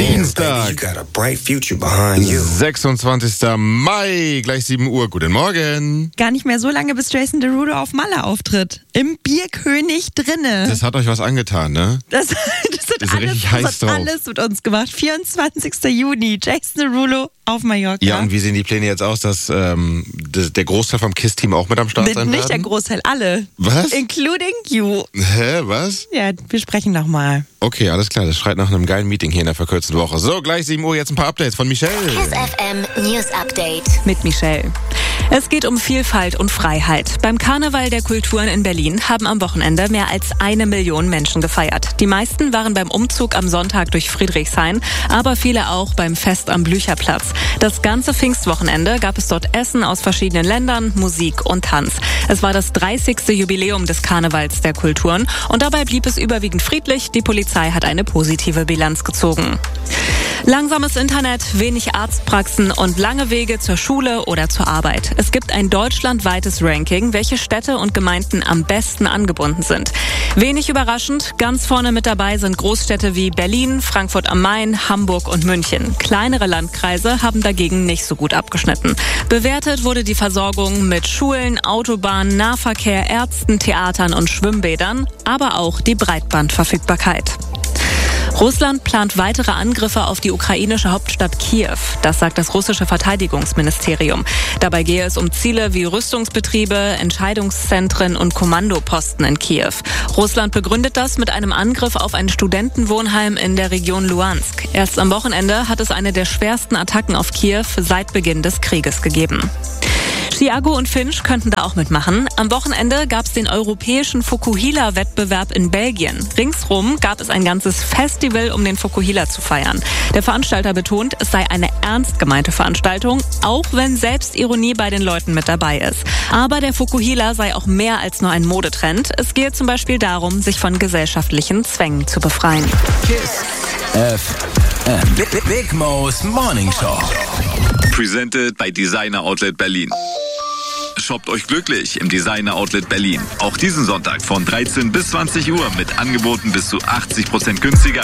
Dienstag, 26. Mai, gleich 7 Uhr. Guten Morgen. Gar nicht mehr so lange, bis Jason Derulo auf Malle auftritt. Im Bierkönig drinne. Das hat euch was angetan, ne? Das ist alles, richtig heiß das hat drauf. alles mit uns gemacht. 24. Juni, Jason Derulo auf Mallorca. Ja, und wie sehen die Pläne jetzt aus, dass der Großteil vom KISS-Team auch mit am Start sein Nicht der werden? Großteil, alle. Was? Including you. Hä, was? Ja, wir sprechen nochmal. Okay, alles klar, das schreit nach einem geilen Meeting hier in der verkürzten Woche. So, gleich 7 Uhr, jetzt ein paar Updates von Michelle. KISS FM News Update. Mit Michelle. Es geht um Vielfalt und Freiheit. Beim Karneval der Kulturen in Berlin haben am Wochenende mehr als 1 Million Menschen gefeiert. Die meisten waren beim Umzug am Sonntag durch Friedrichshain, aber viele auch beim Fest am Blücherplatz. Das ganze Pfingstwochenende gab es dort Essen aus verschiedenen Ländern, Musik und Tanz. Es war das 30. Jubiläum des Karnevals der Kulturen und dabei blieb es überwiegend friedlich. Die Polizei hat eine positive Bilanz gezogen. Langsames Internet, wenig Arztpraxen und lange Wege zur Schule oder zur Arbeit. Es gibt ein deutschlandweites Ranking, welche Städte und Gemeinden am besten angebunden sind. Wenig überraschend, ganz vorne mit dabei sind Großstädte wie Berlin, Frankfurt am Main, Hamburg und München. Kleinere Landkreise haben dagegen nicht so gut abgeschnitten. Bewertet wurde die Versorgung mit Schulen, Autobahnen, Nahverkehr, Ärzten, Theatern und Schwimmbädern, aber auch die Breitbandverfügbarkeit. Russland plant weitere Angriffe auf die ukrainische Hauptstadt Kiew. Das sagt das russische Verteidigungsministerium. Dabei gehe es um Ziele wie Rüstungsbetriebe, Entscheidungszentren und Kommandoposten in Kiew. Russland begründet das mit einem Angriff auf ein Studentenwohnheim in der Region Luhansk. Erst am Wochenende hat es eine der schwersten Attacken auf Kiew seit Beginn des Krieges gegeben. Thiago und Finch könnten da auch mitmachen. Am Wochenende gab es den europäischen Fukuhila-Wettbewerb in Belgien. Ringsrum gab es ein ganzes Festival, um den Fukuhila zu feiern. Der Veranstalter betont, es sei eine ernst gemeinte Veranstaltung, auch wenn Selbstironie bei den Leuten mit dabei ist. Aber der Fukuhila sei auch mehr als nur ein Modetrend. Es gehe zum Beispiel darum, sich von gesellschaftlichen Zwängen zu befreien. KISS FM. Big Mo's Morning Show. Presented bei Designer Outlet Berlin. Shoppt euch glücklich im Designer Outlet Berlin. Auch diesen Sonntag von 13 bis 20 Uhr mit Angeboten bis zu 80% günstiger.